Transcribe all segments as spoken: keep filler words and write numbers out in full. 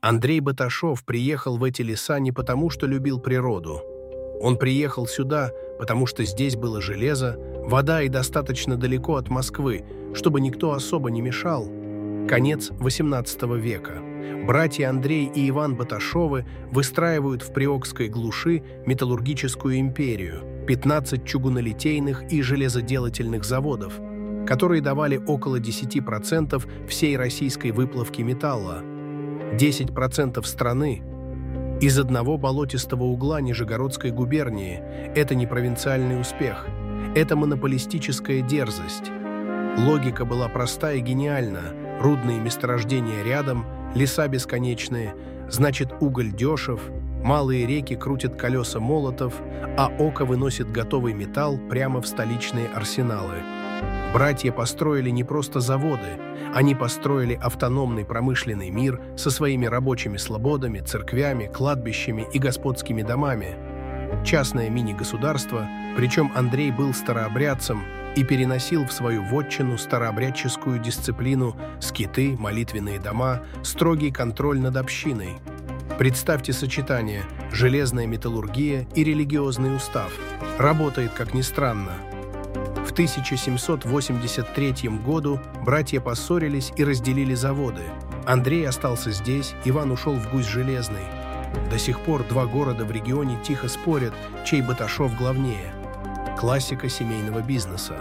Андрей Баташов приехал в эти леса не потому, что любил природу. Он приехал сюда, потому что здесь было железо, вода и достаточно далеко от Москвы, чтобы никто особо не мешал. Конец восемнадцатого века. Братья Андрей и Иван Баташовы выстраивают в Приокской глуши металлургическую империю, пятнадцать чугунолитейных и железоделательных заводов, которые давали около десяти процентов всей российской выплавки металла. десять процентов страны из одного болотистого угла Нижегородской губернии – это не провинциальный успех, это монополистическая дерзость. Логика была проста и гениальна. Рудные месторождения рядом, леса бесконечные, значит, уголь дешев, малые реки крутят колеса молотов, а око выносит готовый металл прямо в столичные арсеналы. Братья построили не просто заводы, они построили автономный промышленный мир со своими рабочими слободами, церквями, кладбищами и господскими домами. Частное мини-государство, причем Андрей был старообрядцем и переносил в свою вотчину старообрядческую дисциплину, скиты, молитвенные дома, строгий контроль над общиной. Представьте сочетание «железная металлургия» и религиозный устав. Работает, как ни странно. В тысяча семьсот восемьдесят третьем году братья поссорились и разделили заводы. Андрей остался здесь, Иван ушел в Гусь Железный. До сих пор два города в регионе тихо спорят, чей Баташов главнее. Классика семейного бизнеса.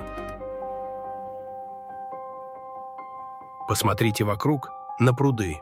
Посмотрите вокруг, на пруды.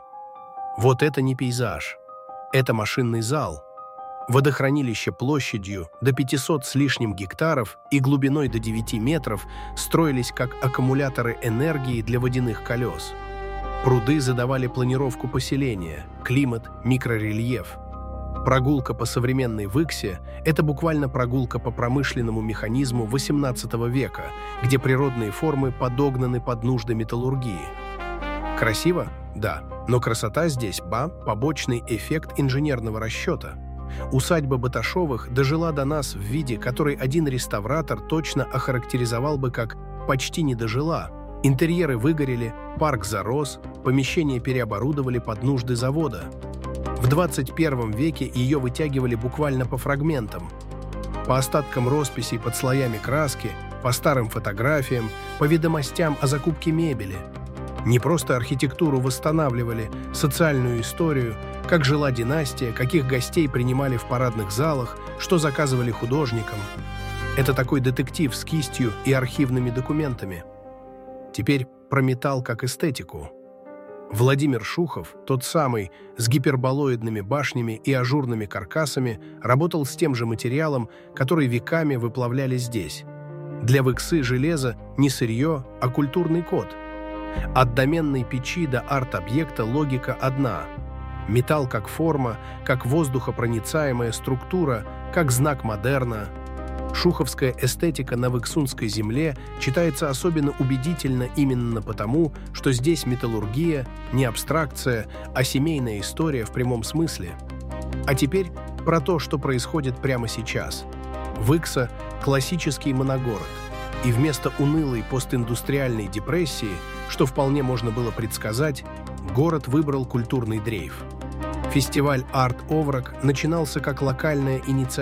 Вот это не пейзаж. Это машинный зал. Водохранилища площадью до пятисот с лишним гектаров и глубиной до девяти метров строились как аккумуляторы энергии для водяных колес. Пруды задавали планировку поселения, климат, микрорельеф. Прогулка по современной Выксе – это буквально прогулка по промышленному механизму восемнадцатого века, где природные формы подогнаны под нужды металлургии. Красиво? Да. Но красота здесь, ба, побочный эффект инженерного расчета. Усадьба Баташовых дожила до нас в виде, который один реставратор точно охарактеризовал бы как «почти не дожила». Интерьеры выгорели, парк зарос, помещения переоборудовали под нужды завода. В двадцать первом веке ее вытягивали буквально по фрагментам. По остаткам росписей под слоями краски, по старым фотографиям, по ведомостям о закупке мебели. Не просто архитектуру восстанавливали, социальную историю, как жила династия, каких гостей принимали в парадных залах, что заказывали художникам. Это такой детектив с кистью и архивными документами. Теперь про металл как эстетику. Владимир Шухов, тот самый, с гиперболоидными башнями и ажурными каркасами, работал с тем же материалом, который веками выплавляли здесь. Для Выксы железо не сырье, а культурный код. От доменной печи до арт-объекта логика одна. Металл как форма, как воздухопроницаемая структура, как знак модерна. Шуховская эстетика на выксунской земле читается особенно убедительно именно потому, что здесь металлургия не абстракция, а семейная история в прямом смысле. А теперь про то, что происходит прямо сейчас. Выкса – классический моногород. И вместо унылой постиндустриальной депрессии, что вполне можно было предсказать, город выбрал культурный дрейф. Фестиваль «Арт Овраг» начинался как локальная инициатива.